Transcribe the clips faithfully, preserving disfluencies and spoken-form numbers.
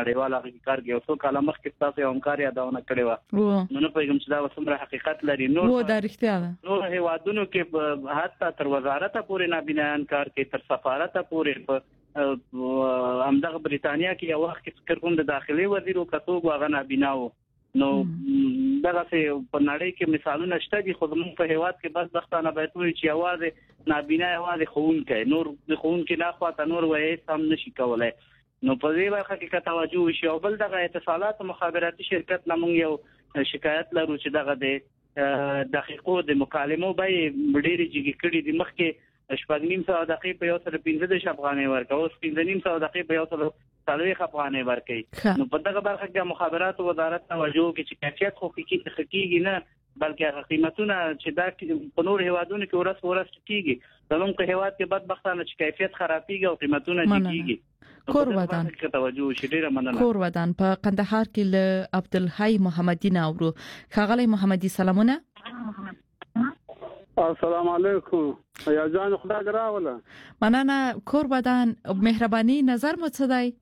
نړیوال حقیقت کې اوسو کله مخکې تاسو یو همکاري اداونه کړې و نو نه پیغام چې دا وسمره حقیقت لري نو و دا رښتیا ده نو هیوادونو کې حتی تر وزارت پورې نابینایان کار کوي تر سفارت پورې همدغه بریتانیا کې یو وخت کې فکر کوم د داخلي وزیر او کتوب هغه نابیناو نو دغه په نړۍ کې مثالونه شته دي خو موږ په هیواد کې بس بختانه باید وي چې आवाज نابینا आवाज خون کوي نور د خون کې نه خواته نور وایي سم نشي کولای نو په دې برخه کې توجه وشي او بل دغه اتصالات مخابراتي شرکت نامو یو شکایت لرو چې دغه د دقیقو د مکالمو به ډېری جګی کړي د مخکې شپږ نیم ساعت دقیقې په یو سره پنځه افغانۍ ورکوي او پنځه نیم ساعت دقیقې په یو سره څلوېښت افغانۍ ورکوي نو په دغه برخه کې مخابرات وزارت توجه کوي چې کیفیت خو حقیقي نه بلکې قیمتونه چې دا په نور هیوادونو کې ورس ورس کیږي زموږ په هیواد کې بدبختانه چې کیفیت خرابېږي او قیمتونه کیږي کور ودان توجه شډیره مننه کور ودان په قندهار کې له عبدالحی محمدی ناورو خغلی محمدی سلامونه السلام علیکم یا جان خدای دراوله مننه کور ودان مهرباني نظر مو څه دی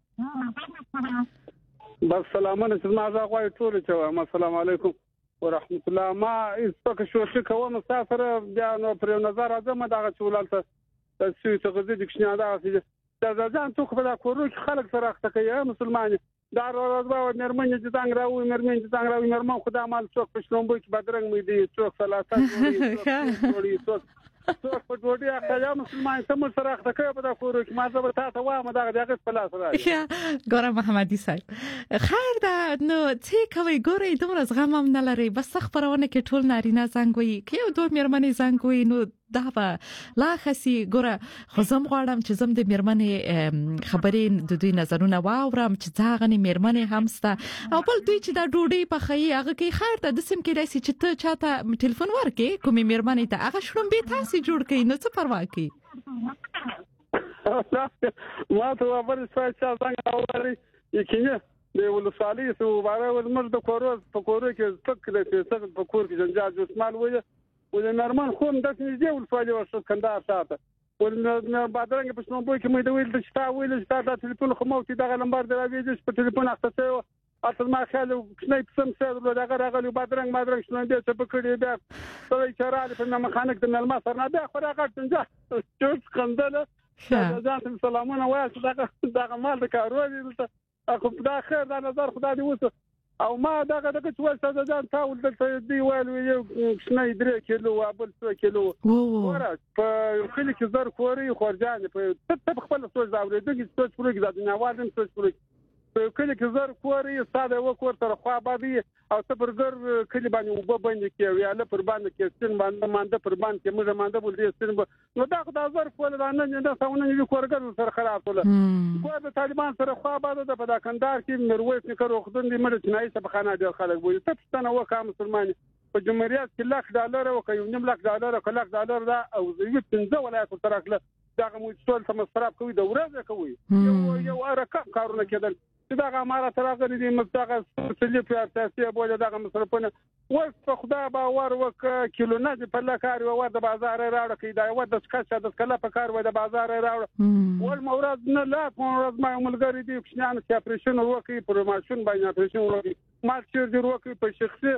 بس سلامونه چې ما زه غواړم ټول چې السلام علیکم ورحمت الله ما اسپک شو چې کوم مسافر بیا نو پر نظر اعظم دغه چولالته چې څه غزي د کښنه دا دا ځان څوک په کورو کې خلک سره اخته کوي مسلمان دا ورځ و مرمن چې څنګه راوي مرمن چې څنګه راوي مرمن خدا مال څوک په شلومبو کې بدرنګ مې دي څوک سلاسه جوړي څوک څوک په ډوډۍ اخته مسلمان سم سره اخته کوي په کورو کې ما زه به تاسو وایم دا دغه په لاس راځي ګوره محمدي صاحب خیر دا نو چې کوي ګوره دومره زغم هم نه لري بس خبرونه کې ټول نارینه زنګ وي کې یو دوه مرمنې زنګ وي نو دا به لا خسي ګوره خو زم غواړم چې زم د مرمنې خبرې د دوی نظرونه واورم چې ځاغني مرمنې همسته او بل دوی چې دا ډوډۍ په خي هغه کې خیر ته د سیم کې راسي چې ته چاته ټلیفون ورکې کومې مرمنې ته هغه شړم به تاسو جوړ کړئ نو څه پروا کوي ما ته خبر څه چې څنګه اوري یقیني د ولسوالۍ سو باره ولمر د کوروز په کورو کې څک لته څک په کور کې جنجال جسمال وي ول نورمال خو د دې ولسوالۍ ورسره کندهار ساته ول بادرنګ په شنو بوي کې مې د ویل د شتا ویل شتا د ټلیفون خو مو چې دغه نمبر دراوي چې په ټلیفون اخته اته ما خاله کښنه پسم سره دغه راغلی بادرنګ بادرنګ شنو دې څه پکړې بیا سره چې راځي په مخانک د ملما سره نه بیا خو راغټ څنګه چې څنګه ځان سلامونه وایي دغه دغه مال د کارو دي اخو دا خیر دا نظر خدای دې وسه او ما دغه دغه څو څه ځان تاول دلته دی ویل یو شنه درې کیلو او بل څو کیلو ورا په کلی کې زر خوري خورجان په تب خپل سوچ دا ورېدل چې سوچ پرې د نوازم سوچ پرې په کلی کې زر خوري ساده وکور تر خوا باندې او ته برګر کلی باندې وب باندې کې ویاله پر باندې کې سن باندې مانده پر باندې کې موږ مانده بول دي سن نو دا خدای زر کول دا نه نه څونه نه کورګر سره خلاص ولا خو د طالبان سره خوا باندې د بدکندار کې مرویس نکرو خدون دي مړ چنای څه بخانه ډیر خلک وي ته ستنه وکه مسلمان په جمهوریت کې لک ډالر او کوي نیم لک ډالر او لک ډالر دا او زوی پنځه ولایت تر اخله دا مو ټول سم مصرف کوي د ورځ کوي یو یو ارکه کارونه کېدل دا غماره تر هغه دي مستغه سلی په اساسي بوله دغه مصرفونه وس په خدا باور وک کیلو نه په لکار و د بازار راوړ کی دا و د څخه د کله په کار و د بازار راوړ ول مورد نه لا مورد ما ملګری دي کښنان چې اپریشن وکي پروموشن باندې اپریشن وکي ما چې د وکي په شخصي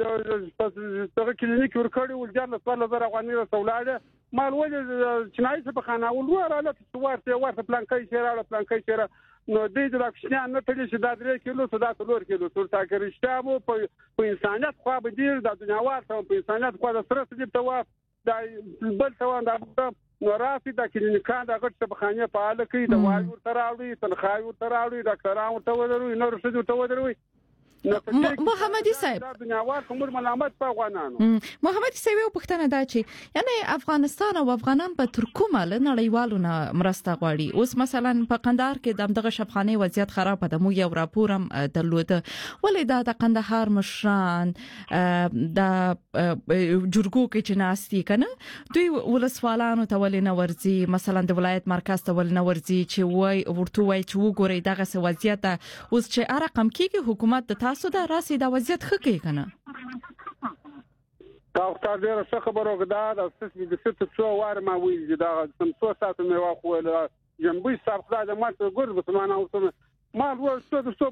د کلینیک ورکړی ول جنه په لزر افغاني رسولاله مال ولې چې نای څه په خانه ول وراله چې ورته ورته پلانکای شهراله پلانکای شهره نو دې د اکشنان نه تللی چې دا درې کیلو څه دا څلور کیلو ټول تاکر اشتابو په انسانيت خو به دې د دنیا واسه په انسانيت خو د سره دې ته دا بل څه دا نو رافي د کلینیکان د غټ په خانه فعال کوي د وایو تر راوړي تنخواه ور راوړي ډاکټرانو ته ودروي نو رسېدو ته ودروي محمدي صاحب دنیاوار کوم ملامت په افغانانو محمدي صاحب یو پښتنه دا چې یعنی افغانستان او افغانان په ترکومه له نړیوالو نه مرسته غواړي اوس مثلا په قندهار کې دغه شبخانه وضعیت خراب ده مو یو راپور هم درلوده ولې دا د قندهار مشران د جرګو کې چې ناستي کنه دوی ولسوالانو ته ولنه ورزي مثلا د ولایت مرکز ته ولنه ورزي چې وای ورته وای چې وګوري دغه وضعیت اوس چې ارقام کېږي حکومت تاسو دا راسي دا وضعیت ښه کوي کنه تاسو ته ډیره ښه خبره وکړه دا څه د ست څو وار ما ویل دا سم څو ساعت مې واخول جنبي صاحب خدای د ماته ګور به سمانه او ما ورته څه